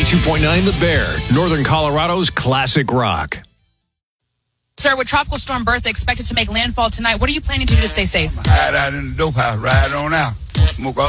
92.9 The Bear, Northern Colorado's classic rock. Sir, with Tropical Storm Bertha expected to make landfall tonight, what are you planning to do to stay safe? Hide out in the dope house, ride on out, smoke all